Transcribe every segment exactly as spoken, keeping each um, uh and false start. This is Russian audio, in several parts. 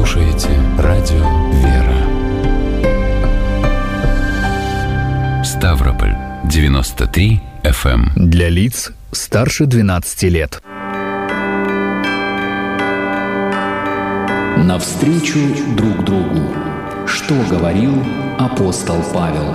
слушаете радио «Вера». Ставрополь девяносто три эф эм. Для лиц старше двенадцати лет. Навстречу друг другу. Что говорил апостол Павел?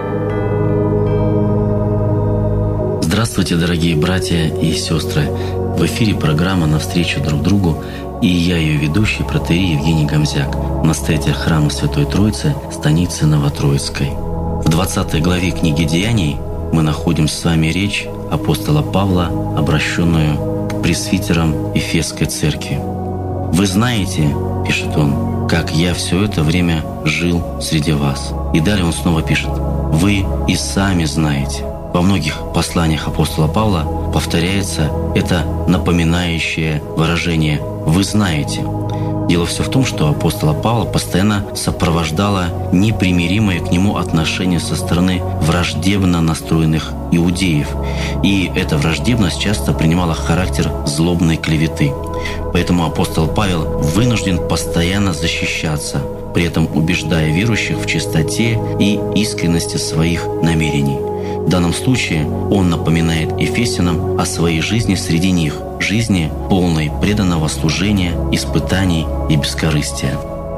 Здравствуйте, дорогие братья и сестры! В эфире программа «Навстречу друг другу», и я ее ведущий, протоиерей Евгений Гомзяк, настоятель храма Святой Троицы, станицы Новотроицкой. В двадцатой главе книги «Деяний» мы находим с вами речь апостола Павла, обращенную к пресвитерам Ефесской церкви. «Вы знаете, — пишет он, — как я все это время жил среди вас». И далее он снова пишет: «Вы и сами знаете». Во многих посланиях апостола Павла повторяется это напоминающее выражение «вы знаете». Дело все в том, что апостола Павла постоянно сопровождало непримиримое к нему отношение со стороны враждебно настроенных иудеев. И эта враждебность часто принимала характер злобной клеветы. Поэтому апостол Павел вынужден постоянно защищаться, при этом убеждая верующих в чистоте и искренности своих намерений. В данном случае он напоминает ефесянам о своей жизни среди них, жизни, полной преданного служения, испытаний и бескорыстия.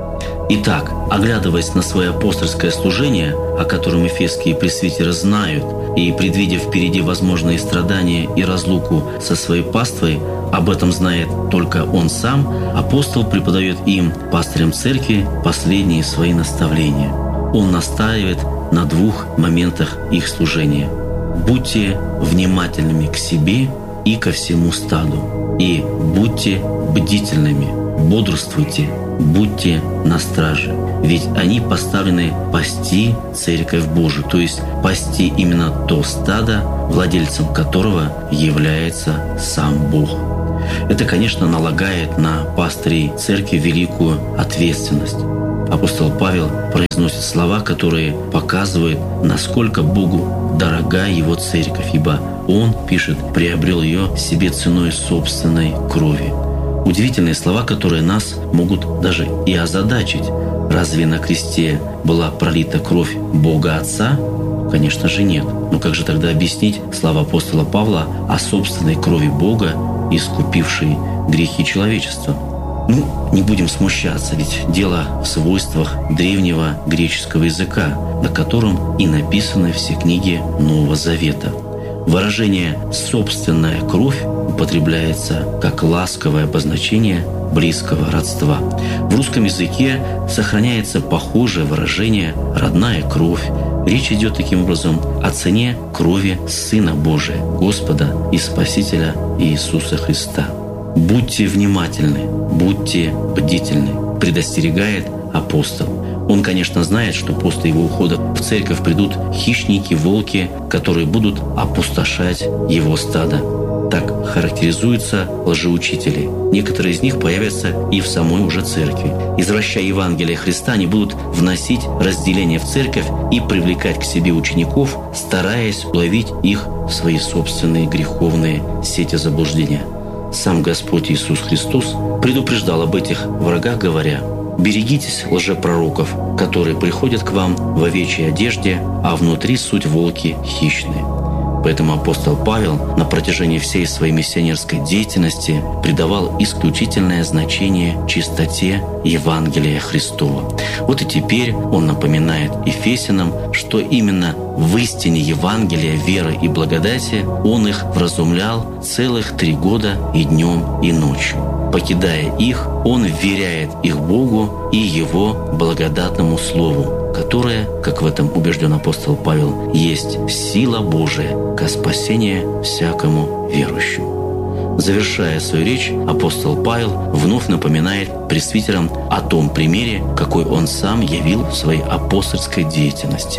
Итак, оглядываясь на свое апостольское служение, о котором эфесские пресвитеры знают, и предвидя впереди возможные страдания и разлуку со своей паствой, об этом знает только он сам, апостол преподает им, пастырям церкви, последние свои наставления. Он настаивает на двух моментах их служения: будьте внимательными к себе и ко всему стаду, и будьте бдительными, бодрствуйте, будьте на страже. Ведь они поставлены пасти Церковь Божию, то есть пасти именно то стадо, владельцем которого является сам Бог. Это, конечно, налагает на пастырей церкви великую ответственность. Апостол Павел произносит слова, которые показывают, насколько Богу дорога Его церковь, ибо Он, пишет, приобрел ее себе ценой собственной крови. Удивительные слова, которые нас могут даже и озадачить. Разве на кресте была пролита кровь Бога Отца? Конечно же нет. Но как же тогда объяснить слова апостола Павла о собственной крови Бога, искупившей грехи человечества? Ну, не будем смущаться, ведь дело в свойствах древнего греческого языка, на котором и написаны все книги Нового Завета. Выражение «собственная кровь» употребляется как ласковое обозначение близкого родства. В русском языке сохраняется похожее выражение «родная кровь». Речь идет таким образом о цене крови Сына Божия, Господа и Спасителя Иисуса Христа. «Будьте внимательны, будьте бдительны», предостерегает апостол. Он, конечно, знает, что после его ухода в церковь придут хищники, волки, которые будут опустошать его стадо. Так характеризуются лжеучители. Некоторые из них появятся и в самой уже церкви. Извращая Евангелие Христа, они будут вносить разделение в церковь и привлекать к себе учеников, стараясь уловить их в свои собственные греховные сети заблуждения. Сам Господь Иисус Христос предупреждал об этих врагах, говоря: «Берегитесь лжепророков, которые приходят к вам в овечьей одежде, а внутри суть волки хищные». Поэтому апостол Павел на протяжении всей своей миссионерской деятельности придавал исключительное значение чистоте Евангелия Христова. Вот и теперь он напоминает ефесянам, что именно в истине Евангелия, веры и благодати он их вразумлял целых три года и днем, и ночью. Покидая их, он вверяет их Богу и Его благодатному Слову, которое, как в этом убежден апостол Павел, есть сила Божия ко спасению всякому верующему. Завершая свою речь, апостол Павел вновь напоминает пресвитерам о том примере, какой он сам явил в своей апостольской деятельности,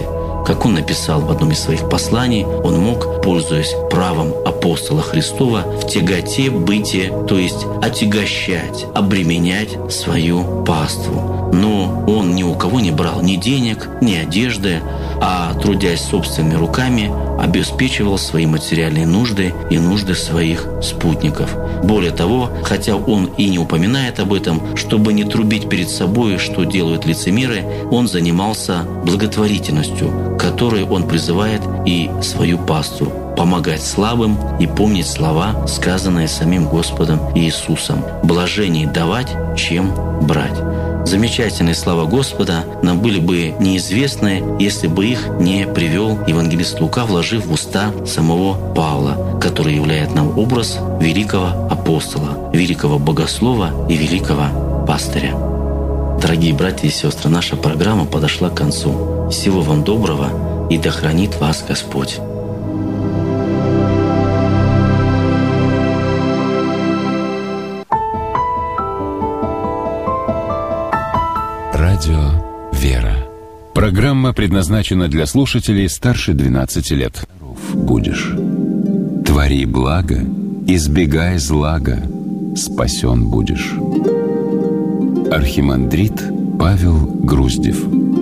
как он написал в одном из своих посланий, он мог, пользуясь правом апостола Христова, в тяготе бытия, то есть отягощать, обременять свою паству. Но он ни у кого не брал ни денег, ни одежды, а, трудясь собственными руками, обеспечивал свои материальные нужды и нужды своих спутников. Более того, хотя он и не упоминает об этом, чтобы не трубить перед собой, что делают лицемеры, он занимался благотворительностью, которой он призывает и свою паству – помогать слабым и помнить слова, сказанные самим Господом Иисусом. «Блаженней давать, чем брать». Замечательные слова Господа нам были бы неизвестны, если бы их не привел евангелист Лука, вложив в уста самого Павла, который являет нам образ великого апостола, великого богослова и великого пастыря. Дорогие братья и сестры, наша программа подошла к концу. Всего вам доброго, и да хранит вас Господь. Радио «Вера». Программа предназначена для слушателей старше двенадцати лет. Будешь. Твори благо, избегай злага, спасен будешь. Архимандрит Павел Груздев.